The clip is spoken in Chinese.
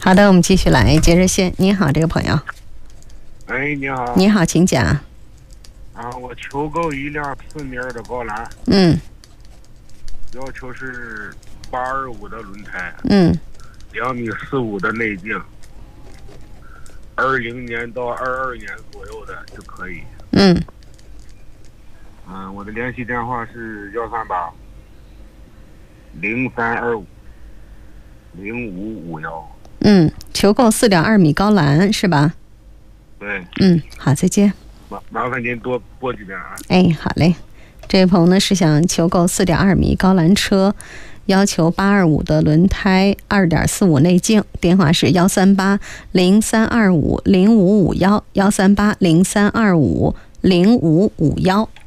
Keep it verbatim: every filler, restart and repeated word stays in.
好的，我们继续来接热线。你好，这个朋友。 哎，你好。 你好，请讲。 啊，我求购一辆四米二的高兰。 嗯。 要求是八二五的轮胎。 嗯。 两米四五的内径。二零年到二二年左右的就可以。 嗯。 嗯，我的联系电话是幺三八零三二五零五五幺。 嗯，求购四点二米高兰是吧？ 对。 嗯，好，再见。 麻麻烦您多拨几遍啊。 哎，好嘞。这位朋友呢是想求购四点二米高兰车，要求八二五的轮胎，二点四五内径，电话是幺三八零三二五零五五幺幺三八零三二五零五五幺。